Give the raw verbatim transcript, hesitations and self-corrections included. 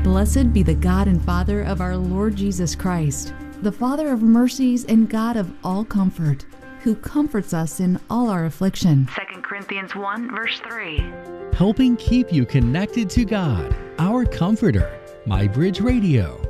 Blessed be the God and Father of our Lord Jesus Christ, the Father of mercies and God of all comfort, who comforts us in all our affliction. Second Corinthians one, verse three. Helping keep you connected to God, our Comforter. MyBridge Radio.